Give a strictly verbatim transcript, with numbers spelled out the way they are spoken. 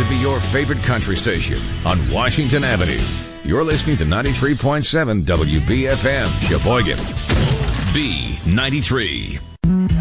to be your favorite country station on Washington Avenue. You're listening to ninety-three point seven W B F M, Sheboygan. B ninety-three.